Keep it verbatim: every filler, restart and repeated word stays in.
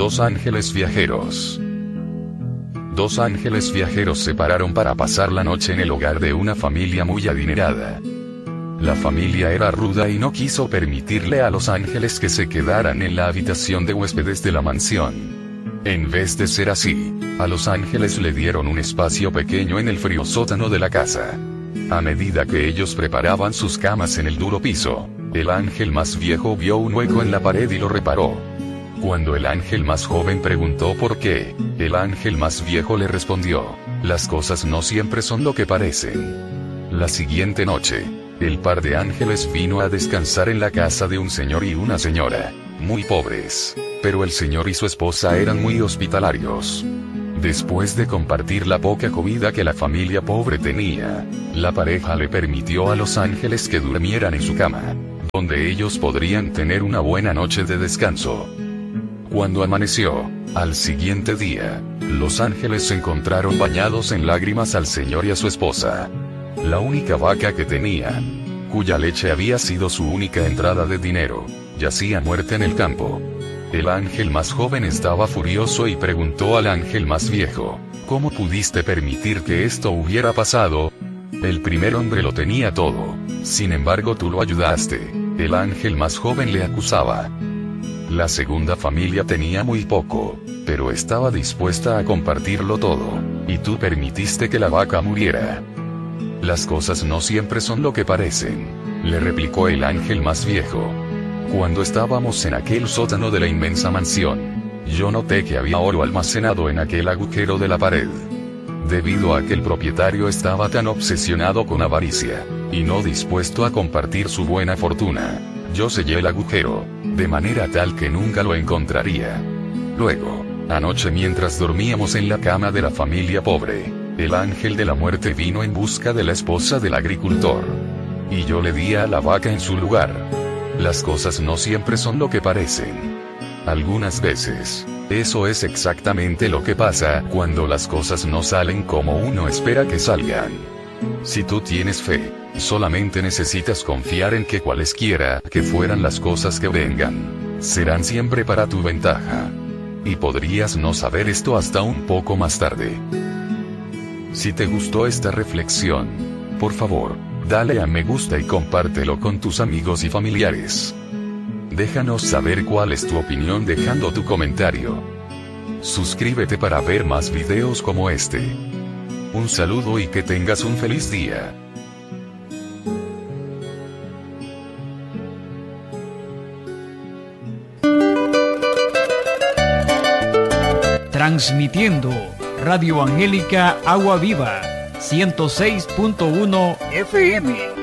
Dos ángeles viajeros. Dos ángeles viajeros se pararon para pasar la noche en el hogar de una familia muy adinerada. La familia era ruda y no quiso permitirle a los ángeles que se quedaran en la habitación de huéspedes de la mansión. En vez de ser así, a los ángeles le dieron un espacio pequeño en el frío sótano de la casa. A medida que ellos preparaban sus camas en el duro piso, el ángel más viejo vio un hueco en la pared y lo reparó. Cuando el ángel más joven preguntó por qué, el ángel más viejo le respondió: las cosas no siempre son lo que parecen. La siguiente noche, el par de ángeles vino a descansar en la casa de un señor y una señora, muy pobres, pero el señor y su esposa eran muy hospitalarios. Después de compartir la poca comida que la familia pobre tenía, la pareja le permitió a los ángeles que durmieran en su cama, donde ellos podrían tener una buena noche de descanso. Cuando amaneció, al siguiente día, los ángeles se encontraron bañados en lágrimas al señor y a su esposa. La única vaca que tenían, cuya leche había sido su única entrada de dinero, yacía muerta en el campo. El ángel más joven estaba furioso y preguntó al ángel más viejo: ¿cómo pudiste permitir que esto hubiera pasado? El primer hombre lo tenía todo, sin embargo tú lo ayudaste. El ángel más joven le acusaba. La segunda familia tenía muy poco, pero estaba dispuesta a compartirlo todo, y tú permitiste que la vaca muriera. Las cosas no siempre son lo que parecen, le replicó el ángel más viejo. Cuando estábamos en aquel sótano de la inmensa mansión, yo noté que había oro almacenado en aquel agujero de la pared. Debido a que el propietario estaba tan obsesionado con avaricia, y no dispuesto a compartir su buena fortuna, yo sellé el agujero, de manera tal que nunca lo encontraría. Luego, anoche mientras dormíamos en la cama de la familia pobre, el ángel de la muerte vino en busca de la esposa del agricultor. Y yo le di a la vaca en su lugar. Las cosas no siempre son lo que parecen. Algunas veces, eso es exactamente lo que pasa cuando las cosas no salen como uno espera que salgan. Si tú tienes fe, solamente necesitas confiar en que cualesquiera que fueran las cosas que vengan, serán siempre para tu ventaja. Y podrías no saber esto hasta un poco más tarde. Si te gustó esta reflexión, por favor, dale a me gusta y compártelo con tus amigos y familiares. Déjanos saber cuál es tu opinión dejando tu comentario. Suscríbete para ver más videos como este. Un saludo y que tengas un feliz día. Transmitiendo Radio Angélica Agua Viva, ciento seis punto uno F M.